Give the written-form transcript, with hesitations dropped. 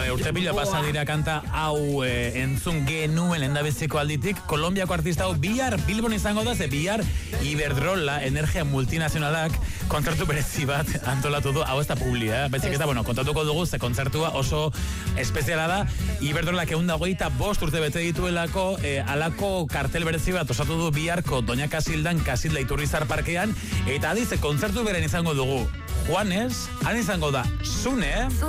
urte pila pasa dira kanta hau entzun genuen endabeziko alditik. Kolombiako artista hau bihar Bilbon izango da, ze bihar Iberdrola, energia multinazionalak, kontzertu berezi bat antolatu du. Hau ez da publia, baizik eta, kontatuko dugu, ze kontzertua oso espeziala da. Iberdrolak 125 urte bete dituelako, alako kartel berezi bat osatu du biharko Doña Kasildan, Kasilda Iturrizar parkean, eta adiz, kontzertu beren izango dugu Juanes, han izango da Sune,